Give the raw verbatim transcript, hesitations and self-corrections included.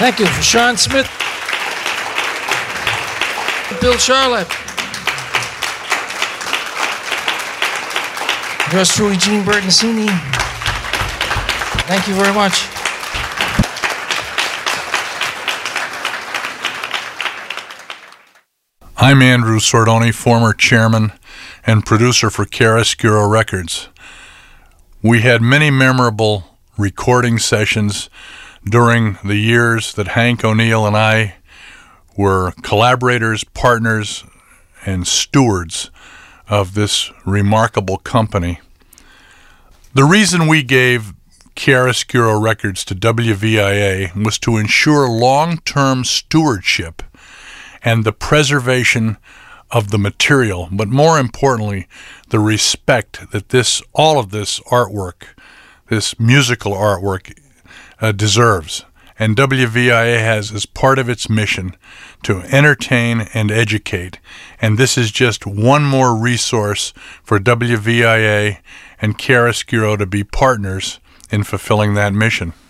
Thank you for Sean Smith, Bill Charlotte. Yours truly, Gene Bertoncini. Thank you very much. I'm Andrew Sordoni, former chairman and producer for Chiaroscuro Records. We had many memorable recording sessions during the years that Hank O'Neill and I were collaborators, partners, and stewards of this remarkable company. The reason we gave Chiaroscuro Records to W V I A was to ensure long-term stewardship and the preservation of the material, but more importantly, the respect that this, all of this artwork, this musical artwork, uh, deserves. And W V I A has as part of its mission to entertain and educate. And this is just one more resource for W V I A and Chiaroscuro to be partners in fulfilling that mission.